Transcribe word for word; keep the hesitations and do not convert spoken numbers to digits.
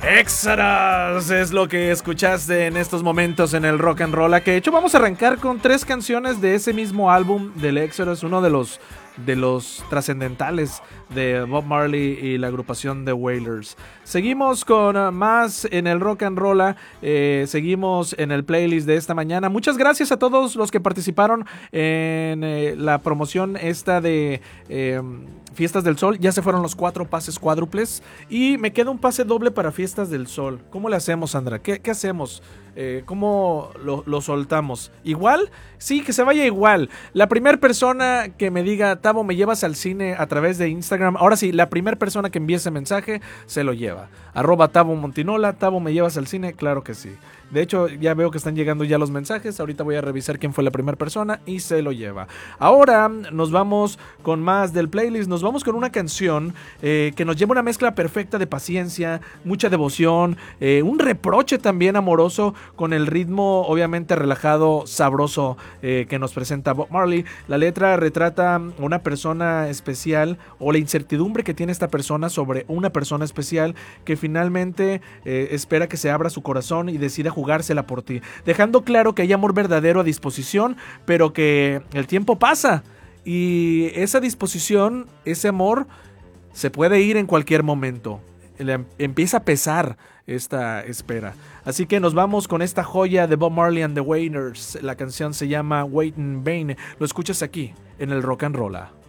Exodus es lo que escuchaste en estos momentos en el Rock and Roll. Que de hecho vamos a arrancar con tres canciones de ese mismo álbum del Exodus, uno de los de los trascendentales de Bob Marley y la agrupación The Wailers. Seguimos con uh, más en el Rock and Roll, eh, seguimos en el playlist de esta mañana. Muchas gracias a todos los que participaron en eh, la promoción esta de eh, Fiestas del Sol. Ya se fueron los cuatro pases cuádruples y me queda un pase doble para Fiestas del Sol. ¿Cómo le hacemos, Sandra? ¿Qué, qué hacemos? Eh, ¿Cómo lo, lo soltamos? ¿Igual? Sí, que se vaya igual. La primera persona que me diga, Tavo, ¿me llevas al cine a través de Instagram? Ahora sí, la primera persona que envíe ese mensaje se lo lleva. Arroba Tavo Montinola, Tavo, ¿me llevas al cine? Claro que sí. De hecho, ya veo que están llegando ya los mensajes. Ahorita voy a revisar quién fue la primera persona y se lo lleva. Ahora nos vamos con más del playlist. Nos vamos con una canción eh, que nos lleva una mezcla perfecta de paciencia, mucha devoción, eh, un reproche también amoroso con el ritmo obviamente relajado, sabroso eh, que nos presenta Bob Marley. La letra retrata a una persona especial o la incertidumbre que tiene esta persona sobre una persona especial que finalmente eh, espera que se abra su corazón y decida jugársela por ti, dejando claro que hay amor verdadero a disposición, pero que el tiempo pasa y esa disposición, ese amor se puede ir en cualquier momento. Le empieza a pesar esta espera. Así que nos vamos con esta joya de Bob Marley and the Wailers. La canción se llama Wait in Vain. Lo escuchas aquí en el Rock and Roll.